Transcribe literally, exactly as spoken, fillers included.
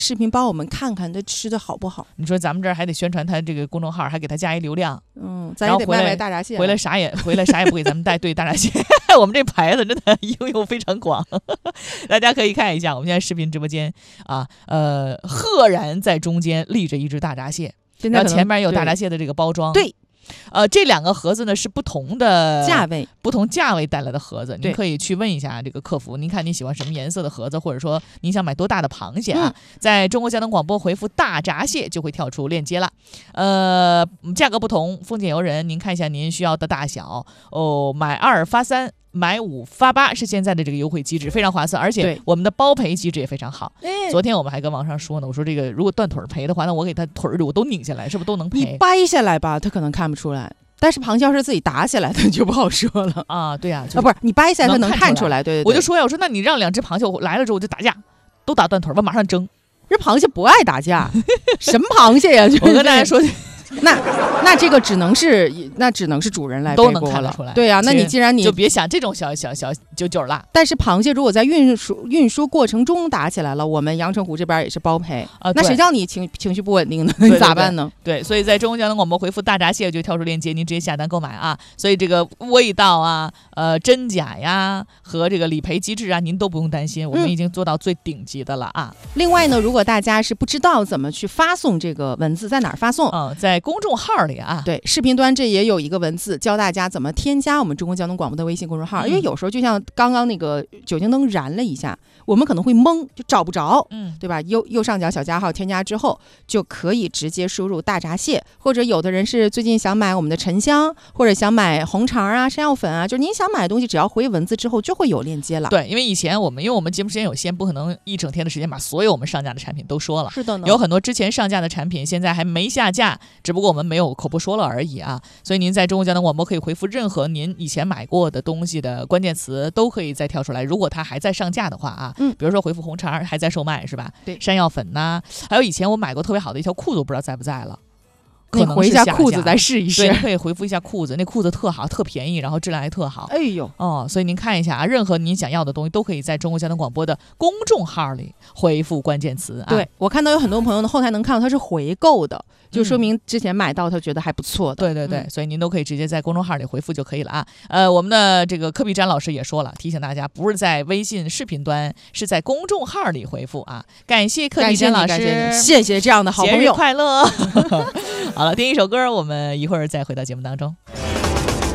视频帮我们看看他吃的好不好。 你说咱们这儿还得宣传他这个公众号，还给他加一流量， 嗯，咱也得卖卖大闸蟹， 回来啥也回来啥也不给咱们带，对大闸蟹，我们这牌子真的应用非常广，大家可以看一下，我们现在视频直播间啊，呃，赫然在中间立着一只大闸蟹，然后前面有大闸蟹的这个包装， 对。 呃，这两个盒子呢是不同的价位， 不同价位带来的盒子，您可以去问一下这个客服，您看你喜欢什么颜色的盒子，或者说您想买多大的螃蟹啊？嗯、在中国交通广播回复大闸蟹就会跳出链接了。呃，价格不同，丰俭由人，您看一下您需要的大小哦，买二发三。买五发八是现在的这个优惠机制，非常划算，而且我们的包赔机制也非常好。昨天我们还跟网上说呢，我说这个如果断腿赔的话，那我给他腿儿我都拧下来，是不是都能赔？ 你掰下来吧，他可能看不出来，但是螃蟹要是自己打起来的就不好说了啊。对呀、啊， 啊不是你掰下来他能看出来，对对对。 我就说呀，我说那你让两只螃蟹我来了之后我就打架，都打断腿，我马上蒸。 这螃蟹不爱打架，什么螃蟹呀？ 我跟大家说。 那那这个只能是那只能是主人来背锅了， 都能看得出来。 对呀、啊，那你既然你就别想这种小小小九九了。 但是螃蟹如果在运输运输过程中打起来了，我们阳澄湖这边也是包赔啊。 那谁叫你情情绪不稳定呢？你咋办呢？ 对， 对， 对，所以在中国交通广播回复大闸蟹就跳出链接，您直接下单购买啊。所以这个味道啊、呃真假呀和这个理赔机制啊，您都不用担心，我们已经做到最顶级的了啊。 嗯、另外呢，如果大家是不知道怎么去发送这个文字，在哪儿发送？ 嗯，在公众号里啊。 对，视频端这也有一个文字教大家怎么添加我们中国交通广播的微信公众号，嗯、因为有时候就像刚刚那个酒精灯燃了一下，我们可能会懵，就找不着，嗯，对吧？右右上角小加号添加之后，就可以直接输入大闸蟹，或者有的人是最近想买我们的沉香，或者想买红肠啊、山药粉啊，就是您想买的东西，只要回文字之后就会有链接了。 对，因为以前我们因为我们节目时间有限，不可能一整天的时间把所有我们上架的产品都说了， 是的呢， 有很多之前上架的产品现在还没下架，只不过我们没有口播说了而已啊。所以您在中国交通广播可以回复任何您以前买过的东西的关键词，都可以再跳出来。如果它还在上架的话啊，嗯，比如说回复红肠还在售卖是吧？ 对， 山药粉呐、啊，还有以前我买过特别好的一条裤子，我不知道在不在了。 你回一下裤子再试一试， 对，可以回复一下裤子，那裤子特好，特便宜，然后质量还特好。 哎呦， 哦，所以您看一下啊，任何您想要的东西都可以在中国交通广播的公众号里回复关键词啊。 对，我看到有很多朋友呢后台能看到它是回购的，就说明之前买到他觉得还不错的。 对对对、嗯，所以您都可以直接在公众号里回复就可以了啊。呃，我们的这个柯碧詹老师也说了，提醒大家不是在微信视频端，是在公众号里回复啊。感谢柯碧詹老师， 谢, 谢谢这样的好朋友， 节日快乐。好了，听一首歌，我们一会儿再回到节目当中。